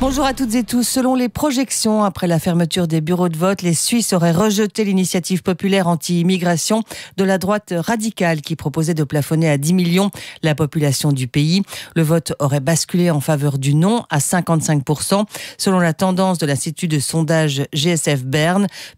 Bonjour à toutes et tous. Selon les projections, après la fermeture des bureaux de vote, les Suisses auraient rejeté l'initiative populaire anti-immigration de la droite radicale qui proposait de plafonner à 10 millions la population du pays. Le vote aurait basculé en faveur du non à 55%. Selon la tendance de l'Institut de sondage GSF Berne,